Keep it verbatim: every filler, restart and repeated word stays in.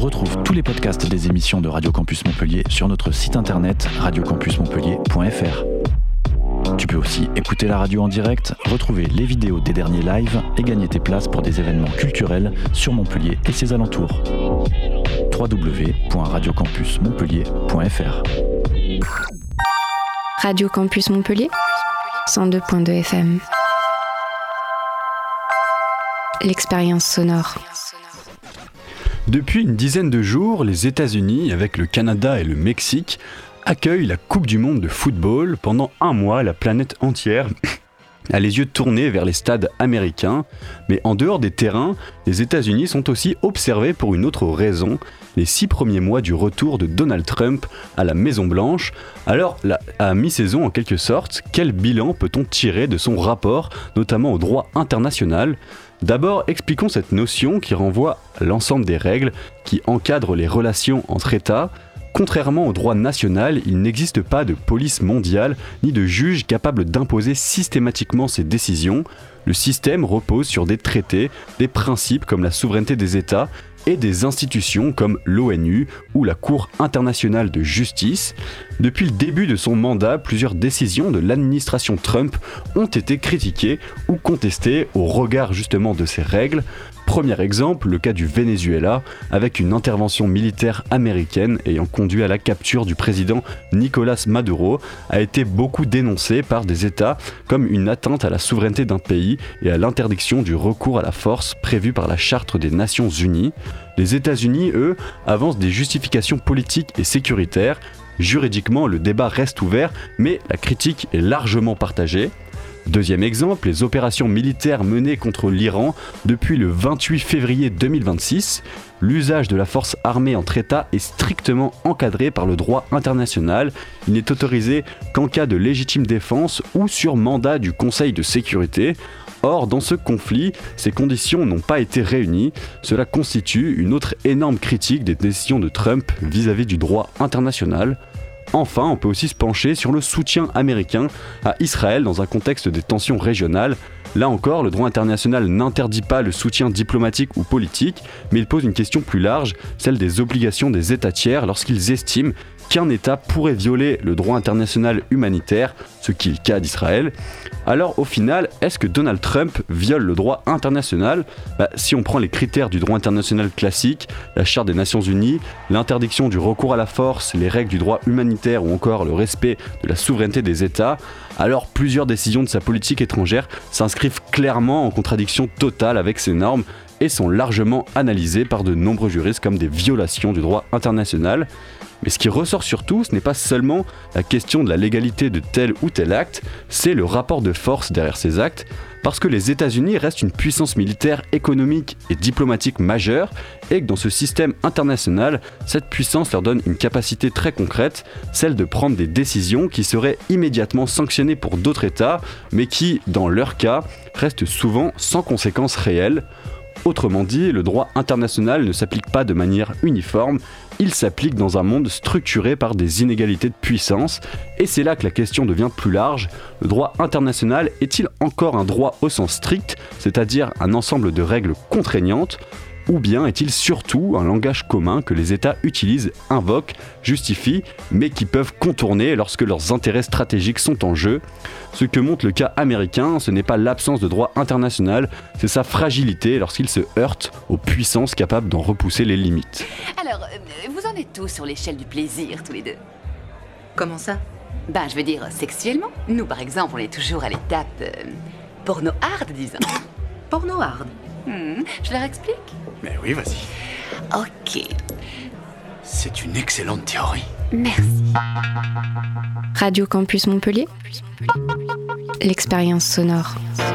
Retrouve tous les podcasts des émissions de Radio Campus Montpellier sur notre site internet radio campus montpellier point f r. Tu peux aussi écouter la radio en direct, retrouver les vidéos des derniers lives et gagner tes places pour des événements culturels sur Montpellier et ses alentours. w w w point radio campus montpellier point f r. Radio Campus Montpellier, cent deux point deux F M. L'expérience sonore. Depuis une dizaine de jours, les États-Unis, avec le Canada et le Mexique, accueillent la Coupe du Monde de football. Pendant un mois, la planète entière a les yeux tournés vers les stades américains. Mais en dehors des terrains, les États-Unis sont aussi observés pour une autre raison, les six premiers mois du retour de Donald Trump à la Maison-Blanche. Alors, là, à mi-saison en quelque sorte, quel bilan peut-on tirer de son rapport, notamment au droit international ? D'abord, expliquons cette notion qui renvoie à l'ensemble des règles qui encadrent les relations entre États. Contrairement au droit national, il n'existe pas de police mondiale ni de juge capable d'imposer systématiquement ses décisions. Le système repose sur des traités, des principes comme la souveraineté des États et des institutions comme l'ONU ou la Cour internationale de justice. Depuis le début de son mandat, plusieurs décisions de l'administration Trump ont été critiquées ou contestées au regard justement de ces règles. Premier exemple, le cas du Venezuela, avec une intervention militaire américaine ayant conduit à la capture du président Nicolás Maduro, a été beaucoup dénoncé par des États comme une atteinte à la souveraineté d'un pays et à l'interdiction du recours à la force prévue par la Charte des Nations Unies. Les États-Unis, eux, avancent des justifications politiques et sécuritaires. Juridiquement, le débat reste ouvert, mais la critique est largement partagée. Deuxième exemple, les opérations militaires menées contre l'Iran depuis le vingt-huit février deux mille vingt-six. L'usage de la force armée entre États est strictement encadré par le droit international. Il n'est autorisé qu'en cas de légitime défense ou sur mandat du Conseil de sécurité. Or, dans ce conflit, ces conditions n'ont pas été réunies. Cela constitue une autre énorme critique des décisions de Trump vis-à-vis du droit international. Enfin, on peut aussi se pencher sur le soutien américain à Israël dans un contexte des tensions régionales. Là encore, le droit international n'interdit pas le soutien diplomatique ou politique, mais il pose une question plus large, celle des obligations des États tiers lorsqu'ils estiment qu'un État pourrait violer le droit international humanitaire, ce qui est le cas d'Israël. Alors au final, est-ce que Donald Trump viole le droit international ? Bah, si on prend les critères du droit international classique, la Charte des Nations Unies, l'interdiction du recours à la force, les règles du droit humanitaire ou encore le respect de la souveraineté des États, alors plusieurs décisions de sa politique étrangère s'inscrivent clairement en contradiction totale avec ces normes et sont largement analysées par de nombreux juristes comme des violations du droit international. Mais ce qui ressort surtout, ce n'est pas seulement la question de la légalité de tel ou tel acte, c'est le rapport de force derrière ces actes, parce que les États-Unis restent une puissance militaire, économique et diplomatique majeure, et que dans ce système international, cette puissance leur donne une capacité très concrète, celle de prendre des décisions qui seraient immédiatement sanctionnées pour d'autres États, mais qui, dans leur cas, restent souvent sans conséquences réelles. Autrement dit, le droit international ne s'applique pas de manière uniforme, il s'applique dans un monde structuré par des inégalités de puissance, et c'est là que la question devient plus large. Le droit international est-il encore un droit au sens strict, c'est-à-dire un ensemble de règles contraignantes, ou bien est-il surtout un langage commun que les États utilisent, invoquent, justifient, mais qui peuvent contourner lorsque leurs intérêts stratégiques sont en jeu ? Ce que montre le cas américain, ce n'est pas l'absence de droit international, c'est sa fragilité lorsqu'il se heurte aux puissances capables d'en repousser les limites. Alors, euh, vous en êtes tous sur l'échelle du plaisir, tous les deux ? Comment ça ? Ben, je veux dire, sexuellement. Nous, par exemple, on est toujours à l'étape euh, porno hard, disons. Porno hard. Hmm, je leur explique ? Mais oui, vas-y. Ok. C'est une excellente théorie. Merci. Radio Campus Montpellier, l'expérience sonore.